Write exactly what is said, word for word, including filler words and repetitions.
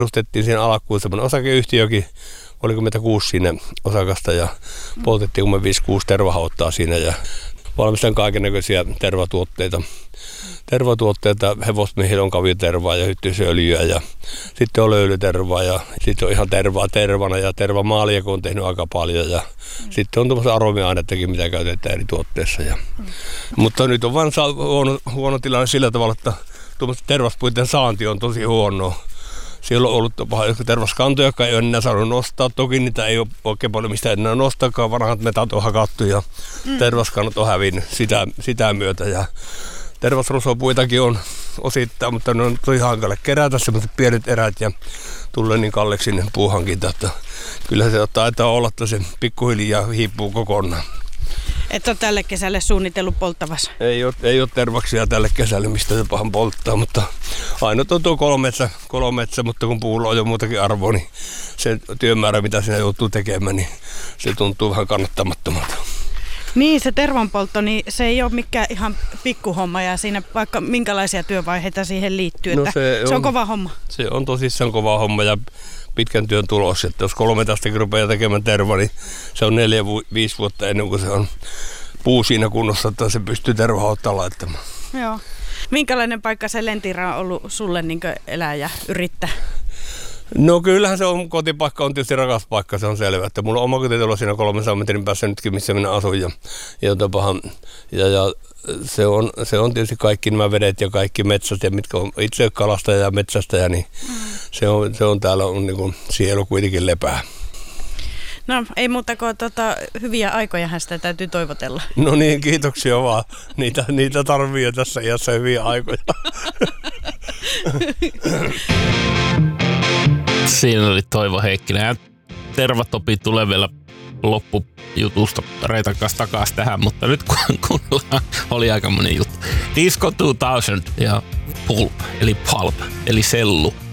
Perustettiin siinä alkuun semmoinen osakeyhtiökin, oliko meitä kuusi siinä osakasta ja poltettiin kun me viisi kuusi tervahauttaa siinä ja valmistan kaikennäköisiä tervatuotteita. Tervatuotteita, hevosmiehillä on kaviotervaa ja hyttysöljyä ja sitten on löylytervaa ja sitten on ihan tervaa tervana ja tervamaalia, kun on tehnyt aika paljon ja mm. sitten on tuommoista aromiainettakin, mitä käytetään eri tuotteissa. Ja. Mm. Mutta nyt on vain huono, huono tilanne sillä tavalla, että tuommoista tervaspuiden saanti on tosi huonoa. Siellä on ollut paljon tervaskantoja, jotka ei ole enää saanut nostaa. Toki niitä ei ole oikein paljon mistä enää nostakaan. Vanhat metat on hakattu ja mm. tervaskannot on hävinnyt sitä, sitä myötä. Ja tervasrosopuitakin on osittain, mutta ne on tosi hankala kerätä sellaiset pienet erät ja tulee niin kalleeksi sinne puuhankinta, että kyllä se taitaa olla, että se pikkuhiljaa hiipuu kokonaan. Et ole tälle kesälle suunnitellut polttavassa? Ei ole, ei ole tervaksia tälle kesälle, mistä se pahan polttaa, mutta ainoa on tuo kolmetsä, kolmetsä, mutta kun puulla on jo muutakin arvoa, niin se työmäärä, mitä siinä joutuu tekemään, niin se tuntuu vähän kannattamattomalta. Niin, se tervanpoltto, niin se ei ole mikään ihan pikkuhomma ja siinä vaikka minkälaisia työvaiheita siihen liittyy, että no se, on, se on kova homma. Se on tosissaan kova homma ja pitkän työn tulos, että jos kolme tästäkin rupeaa tekemään terva, niin se on neljä, viisi vuotta ennen kuin se on puu siinä kunnossa, että se pystyy tervahauttaa laittamaan. Joo. Minkälainen paikka se Lentira on ollut sulle niin kuin elää ja yrittää? No kyllähän se on, kotipaikka on tietysti rakas paikka, se on selvä, että mulla on oma kotitalo siinä kolmensadan metrin päässä nytkin, missä minä asun ja, ja, ja, ja se, on, se on tietysti kaikki nämä vedet ja kaikki metsät ja mitkä on itse kalastaja ja metsästäjä, niin mm. se, on, se on täällä on niin kuin sielu kuitenkin lepää. No ei muuta kuin tota, hyviä aikojahan sitä täytyy toivotella. No niin, kiitoksia vaan. Niitä, niitä tarvii tässä iässä hyviä aikoja. Siinä oli Toivo Heikkinen. Ja Tervatopi tulee vielä loppujutusta Reitan kanssa takaisin tähän, mutta nyt kun, kun oli aika monen juttu. Disco kaksituhatta ja Pulp, eli Pulp, eli sellu.